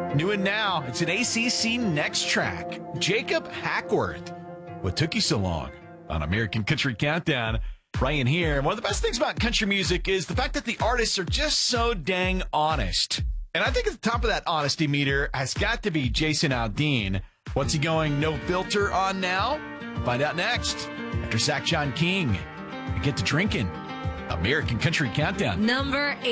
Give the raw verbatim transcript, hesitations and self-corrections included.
New and now, it's an A C C Next Track. Jacob Hackworth. What took you so long? On American Country Countdown. Ryan here. One of the best things about country music is the fact that the artists are just so dang honest. And I think at the top of that honesty meter has got to be Jason Aldean. What's he going no filter on now? Find out next. After Zach John King, we get to drinking. American Country Countdown. Number eight.